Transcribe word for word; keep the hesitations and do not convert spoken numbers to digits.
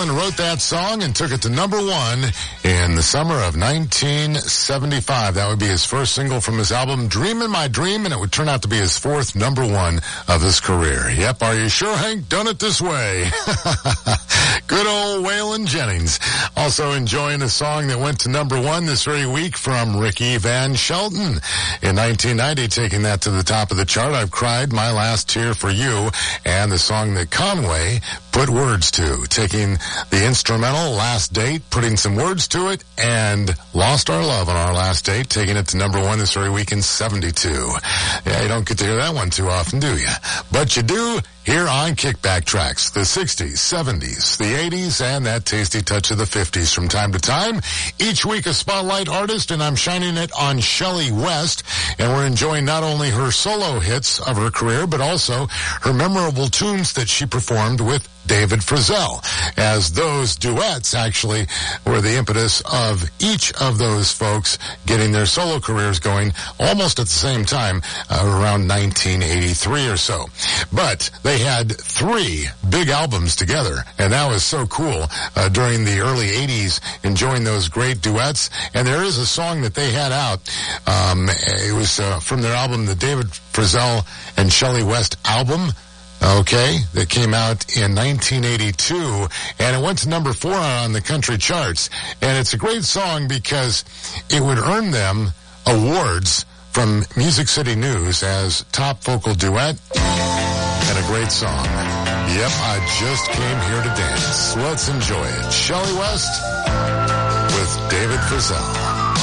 Waylon wrote that song and took it to number one in the summer of nineteen seventy-five. That would be his first single from his album, Dreamin' My Dream, and it would turn out to be his fourth number one of his career. Yep, are you sure, Hank? Done it this way. Good old Waylon Jennings. Also enjoying a song that went to number one this very week from Ricky Van Shelton. In nineteen ninety, taking that to the top of the chart, I've Cried My Last Tear for You, and the song that Conway put words to, taking the instrumental Last Date, putting some words to it, and Lost Our Love on Our Last Date, taking it to number one this very week in seventy-two. Yeah, you don't get to hear that one too often, do you? But you do here on Kickback Tracks, the sixties, seventies, the eighties, and that tasty touch of the fifties from time to time. Each week a spotlight artist, and I'm shining it on Shelley West, and we're enjoying not only her solo hits of her career, but also her memorable tunes that she performed with David Frizzell, as those duets actually were the impetus of each of those folks getting their solo careers going almost at the same time, uh, around nineteen eighty-three or so. But they had three big albums together, and that was so cool uh, during the early eighties, enjoying those great duets. And there is a song that they had out. Um, it was uh, from their album, the David Frizzell and Shelley West album. Okay, that came out in nineteen eighty-two, and it went to number four on the country charts. And it's a great song because it would earn them awards from Music City News as top vocal duet and a great song. Yep, I just came here to dance. Let's enjoy it. Shelley West with David Frizzell.